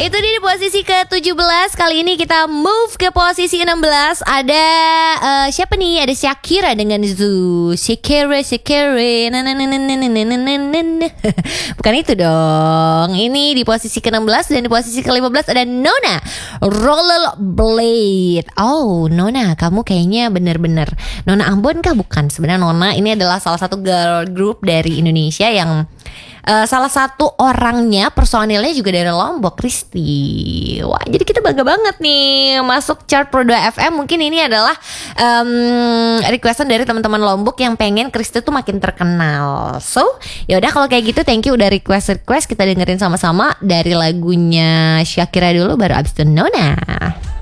Itu dia di posisi ke-17. Kali ini kita move ke posisi 16. Ada siapa nih? Ada Shakira dengan Zoo. Shakira. Bukan itu dong. Ini di posisi ke-16. Dan di posisi ke-15 ada Nona, Rollerblade. Oh Nona, kamu kayaknya bener-bener Nona Ambon kah? Bukan. Sebenarnya Nona ini adalah salah satu girl group dari Indonesia yang salah satu orangnya, personilnya juga dari Lombok, Kristi. Wah, jadi kita bangga banget nih masuk chart Pro 2 FM. Mungkin ini adalah requestan dari teman-teman Lombok yang pengen Kristi tuh makin terkenal. So, yaudah kalau kayak gitu, thank you udah request. Kita dengerin sama-sama dari lagunya Shakira dulu, baru abis itu Nona.